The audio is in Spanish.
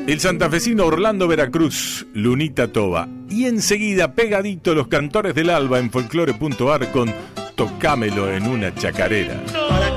El santafesino Orlando Veracruz, Lunita Toba. Y enseguida, pegadito, los cantores del alba en folclore.ar con Tocámelo en una chacarera.